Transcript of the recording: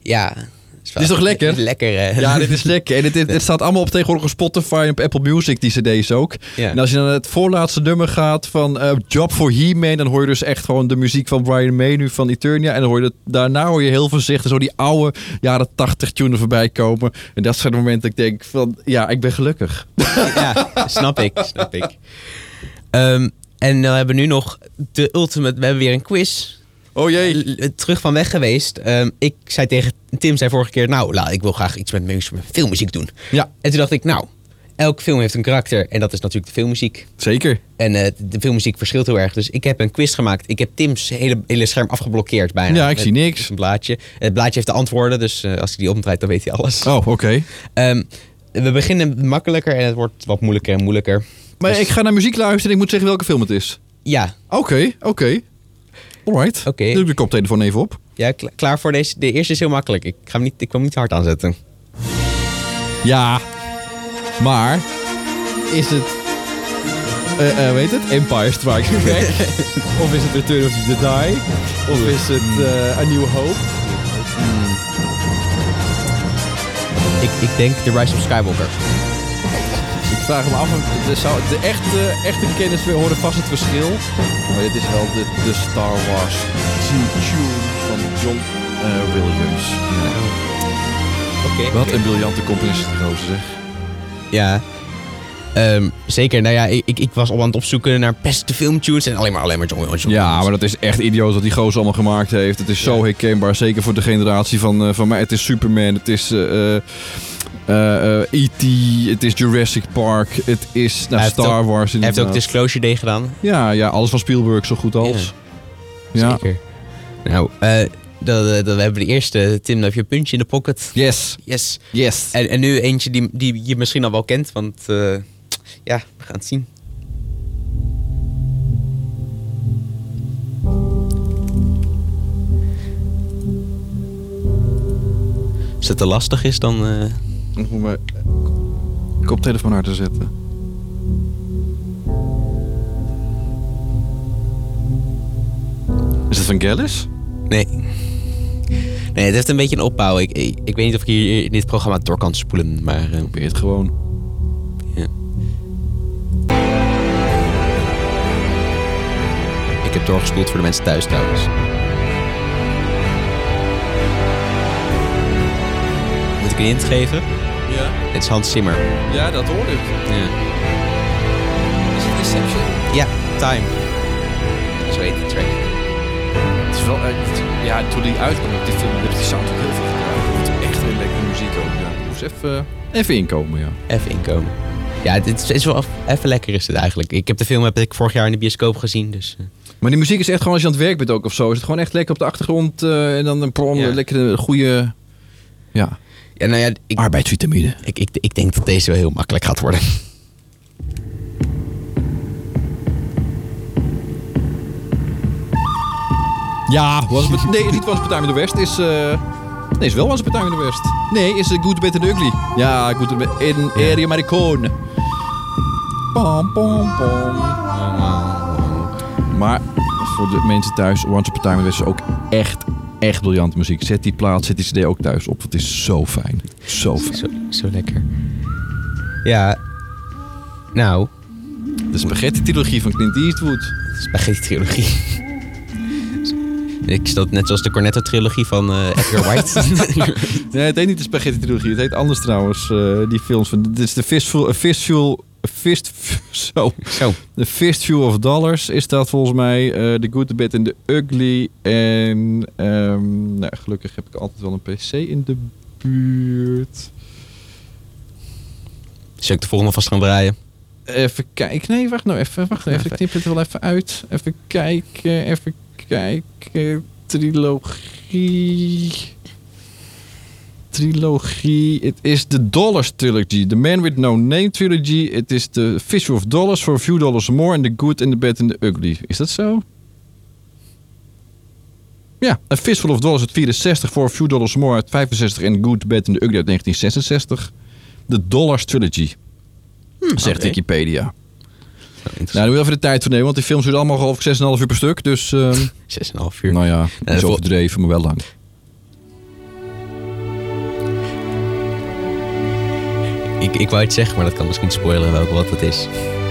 Ja. Dit is toch lekker? Lekker, hè? Ja, dit is lekker. En dit staat allemaal op tegenwoordig op Spotify en op Apple Music, die cd's ook. Ja. En als je naar het voorlaatste nummer gaat van Job for He-Man, dan hoor je dus echt gewoon de muziek van Brian May nu van Eternia. En dan hoor je daarna hoor je heel voorzichtig zo die oude jaren 80 tunes voorbij komen. En dat zijn de momenten dat ik denk van, ja, ik ben gelukkig. Ja, snap ik. En dan hebben we nu nog de ultimate, we hebben weer een quiz. Oh jee. Terug van weg geweest. Ik zei tegen Tim vorige keer, nou, ik wil graag iets met filmmuziek doen. Ja. En toen dacht ik, nou, elke film heeft een karakter en dat is natuurlijk de filmmuziek. Zeker. En de filmmuziek verschilt heel erg. Dus ik heb een quiz gemaakt. Ik heb Tim's hele scherm afgeblokkeerd bijna. Ja, ik zie niks. Een blaadje. Het blaadje heeft de antwoorden, dus als ik die omdraait, dan weet hij alles. Oh, oké. We beginnen makkelijker en het wordt wat moeilijker en moeilijker. Maar dus... ik ga naar muziek luisteren en ik moet zeggen welke film het is. Ja. Oké. Alright. Oké. Doe ik de koptelefoon even op. Ja, klaar voor deze. De eerste is heel makkelijk. Ik wil hem niet hard aanzetten. Ja. Maar is het... weet het? Empire Strikes Back? Of is het Return of the Jedi? Of is het A New Hope? Ik denk The Rise of Skywalker. Ik vraag me af, de echte kennis, we horen vast het verschil. Maar dit is wel de Star Wars tune van John Williams. Ja. Oké. Wat een briljante componist is die gozer, zeg. Ja. Zeker. Nou ja, ik was al aan het opzoeken naar beste filmtunes en alleen maar John Williams. Ja, maar dat is echt idioot wat die gozer allemaal gemaakt heeft. Het is zo herkenbaar, zeker voor de generatie van mij. Het is Superman, het is... E.T., het is Jurassic Park, het is Star Wars. Hij heeft ook Disclosure Day gedaan. Ja, alles van Spielberg zo goed als. Ja. Zeker. Nou, we hebben de eerste. Tim, dan heb je een puntje in de pocket. Yes. En nu eentje die je misschien al wel kent, want we gaan het zien. Als het te lastig is, dan... Ik moet mijn koptelefoon harder zetten. Is het van Gillis? Nee, het heeft een beetje een opbouw. Ik weet niet of ik hier in dit programma door kan spoelen, maar... Probeer het gewoon. Ja. Ik heb doorgespoeld voor de mensen thuis trouwens. Moet ik een hint geven? Ja. Het is Hans Zimmer. Ja, dat hoor ik. Ja. Is het Inception? Ja, Time. Zo heet de track. Het is wel... toen die uitkwam op die film, heb die soundtrack heel veel gedaan. Het is echt heel lekkere muziek ook. Ja. Dus even inkomen, ja. Even inkomen. Ja, het is wel even lekker is het eigenlijk. De film heb ik vorig jaar in de bioscoop gezien, dus... Maar die muziek is echt gewoon als je aan het werk bent ook of zo. Is het gewoon echt lekker op de achtergrond en dan een lekkere, goede... Ja. Ja, nou ja, arbeidsvitamine. Ik denk dat deze wel heel makkelijk gaat worden. Ja, nee, niet Once Upon a Time in the West. Is wel Once Upon a Time in the West. Nee, is Good, Bad and Ugly. Ja, Good in Area Maricone. Pom, pom, pom. Maar voor de mensen thuis, Once Upon a Time in the West is ook echt briljante muziek. Zet die plaat, zet die cd ook thuis op. Het is zo fijn. Zo fijn. Zo lekker. Ja, nou... De spaghetti-trilogie van Clint Eastwood. Spaghetti-trilogie. Ik stel het net zoals de Cornetto-trilogie van Edgar Wright. Nee, het heet niet de spaghetti-trilogie. Het heet anders trouwens, die films. Dit is de The Fistful of Dollars is dat volgens mij. The Good, The Bad and The Ugly. En gelukkig heb ik altijd wel een PC in de buurt. Zal ik de volgende vast gaan draaien? Even kijken. Nee, wacht nou even. Ik knip het er wel even uit. Even kijken. Trilogie. Het is de Dollars Trilogy. The Man With No Name Trilogy. Het is de Fistful of Dollars for a Few Dollars More. En The Good and the Bad and the Ugly. Is dat zo? Ja, A Fistful of Dollars uit 64. For a Few Dollars More uit 65. En Good, The Bad and the Ugly uit 1966. De Dollars Trilogy. Zegt Wikipedia. Nou, nu even de tijd voor nemen, want die films duren allemaal geloof ik 6,5 uur per stuk. Dus 6,5 uur. Nou ja, dat is overdreven, maar wel lang. Ik wou het zeggen, maar dat kan misschien spoileren welke wat het is.